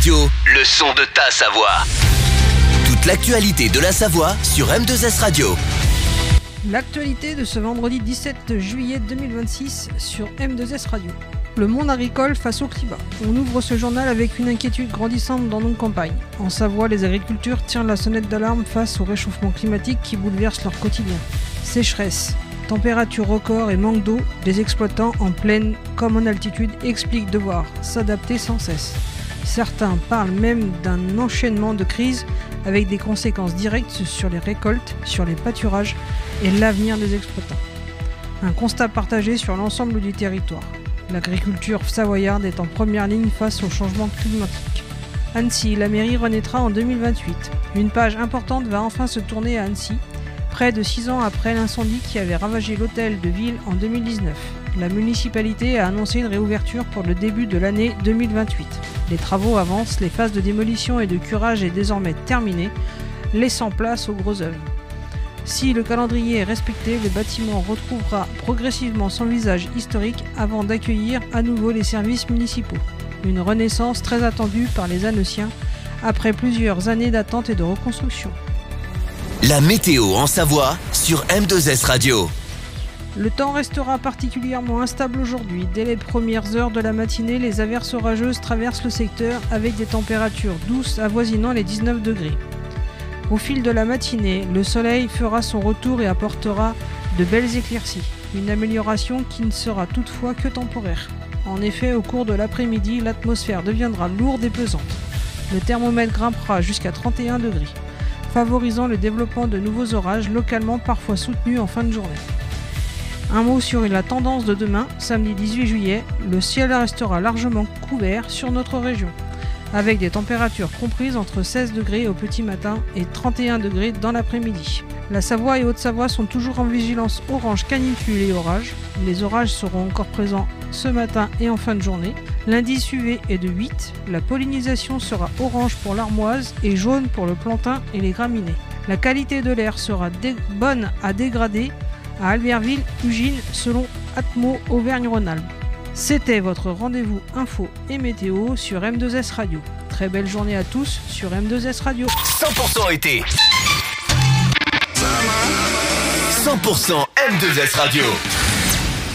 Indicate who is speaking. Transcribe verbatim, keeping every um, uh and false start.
Speaker 1: Radio, le son de ta Savoie. Toute l'actualité de la Savoie sur M deux S Radio.
Speaker 2: L'actualité de ce vendredi dix-sept juillet deux mille vingt-six sur M deux S Radio. Le monde agricole face au climat. On ouvre ce journal avec une inquiétude grandissante dans nos campagnes. En Savoie, les agriculteurs tirent la sonnette d'alarme face au réchauffement climatique qui bouleverse leur quotidien. Sécheresse, température record et manque d'eau, les exploitants en plaine comme en altitude expliquent devoir s'adapter sans cesse. Certains parlent même d'un enchaînement de crises avec des conséquences directes sur les récoltes, sur les pâturages et l'avenir des exploitants. Un constat partagé sur l'ensemble du territoire. L'agriculture savoyarde est en première ligne face au changement climatique. Annecy, la mairie renaîtra en deux mille vingt-huit. Une page importante va enfin se tourner à Annecy, près de six ans après l'incendie qui avait ravagé l'hôtel de ville en deux mille dix-neuf. La municipalité a annoncé une réouverture pour le début de l'année deux mille vingt-huit. Les travaux avancent, les phases de démolition et de curage est désormais terminée, laissant place aux gros œuvres. Si le calendrier est respecté, le bâtiment retrouvera progressivement son visage historique avant d'accueillir à nouveau les services municipaux. Une renaissance très attendue par les Anneciens après plusieurs années d'attente et de reconstruction.
Speaker 1: La météo en Savoie sur M deux S Radio.
Speaker 2: Le temps restera particulièrement instable aujourd'hui. Dès les premières heures de la matinée, les averses orageuses traversent le secteur avec des températures douces avoisinant les dix-neuf degrés. Au fil de la matinée, le soleil fera son retour et apportera de belles éclaircies. Une amélioration qui ne sera toutefois que temporaire. En effet, au cours de l'après-midi, l'atmosphère deviendra lourde et pesante. Le thermomètre grimpera jusqu'à trente et un degrés, favorisant le développement de nouveaux orages localement parfois soutenus en fin de journée. Un mot sur la tendance de demain, samedi dix-huit juillet, le ciel restera largement couvert sur notre région, avec des températures comprises entre seize degrés au petit matin et trente et un degrés dans l'après-midi. La Savoie et Haute-Savoie sont toujours en vigilance orange canicule et orage. Les orages seront encore présents ce matin et en fin de journée. L'indice U V est de huit. La pollinisation sera orange pour l'armoise et jaune pour le plantain et les graminées. La qualité de l'air sera dé- bonne à dégradée à Albertville, Ugine, selon Atmo Auvergne-Rhône-Alpes. C'était votre rendez-vous info et météo sur M deux S Radio. Très belle journée à tous sur M deux S Radio.
Speaker 1: cent pour cent été. cent pour cent M deux S Radio.